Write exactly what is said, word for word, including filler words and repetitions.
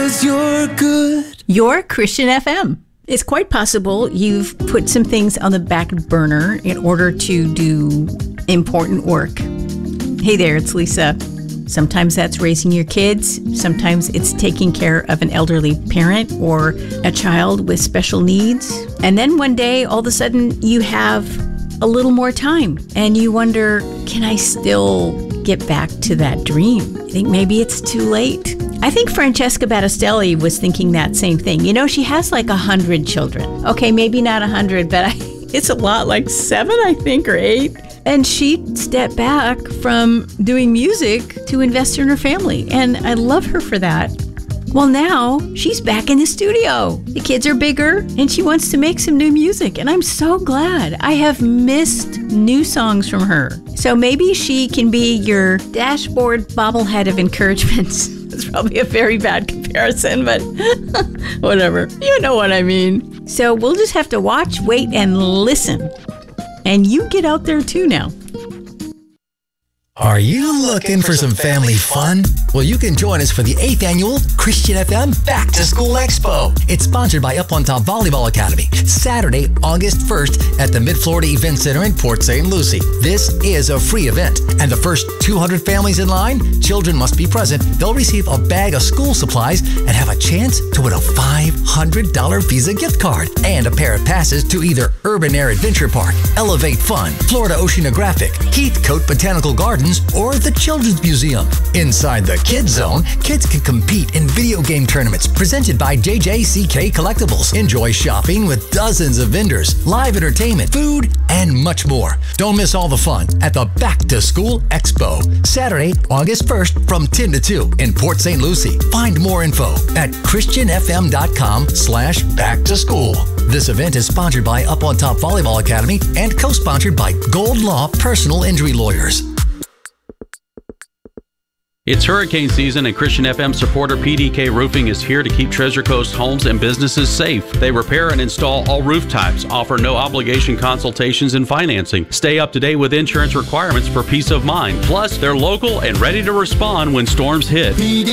'cause you're good. Your Christian F M. It's quite possible you've put some things on the back burner in order to do important work. Hey there, it's Lisa. Sometimes that's raising your kids. Sometimes it's taking care of an elderly parent or a child with special needs. And then one day, all of a sudden, you have a little more time and you wonder, can I still get back to that dream? I think maybe it's too late. I think Francesca Battistelli was thinking that same thing. You know, she has like a hundred children. Okay, maybe not a hundred, but I, it's a lot, like seven, I think, or eight. And she stepped back from doing music to invest in her family. And I love her for that. Well, now she's back in the studio. The kids are bigger and she wants to make some new music. And I'm so glad. I have missed new songs from her. So maybe she can be your dashboard bobblehead of encouragement. It's probably a very bad comparison, but whatever. You know what I mean. So we'll just have to watch, wait, and listen. And you get out there too now. Are you looking for some family fun? Well, you can join us for the eighth Annual Christian F M Back to School Expo. It's sponsored by Up on Top Volleyball Academy. Saturday, August first at the Mid-Florida Event Center in Port Saint Lucie. This is a free event, and the first two hundred families in line, children must be present. They'll receive a bag of school supplies and have a chance to win a five hundred dollars Visa gift card and a pair of passes to either Urban Air Adventure Park, Elevate Fun, Florida Oceanographic, Heathcote Botanical Gardens, or the Children's Museum. Inside the Kids Zone, kids can compete in video game tournaments presented by J J C K Collectibles. Enjoy shopping with dozens of vendors, live entertainment, food, and much more. Don't miss all the fun at the Back to School Expo, Saturday, August first from ten to two in Port Saint Lucie. Find more info at christianfm.com slash back to school. This event is sponsored by Up on Top Volleyball Academy and co-sponsored by Gold Law Personal Injury Lawyers. It's hurricane season and Christian F M supporter P D K Roofing is here to keep Treasure Coast homes and businesses safe. They repair and install all roof types, offer no obligation consultations and financing. Stay up to date with insurance requirements for peace of mind. Plus, they're local and ready to respond when storms hit. P D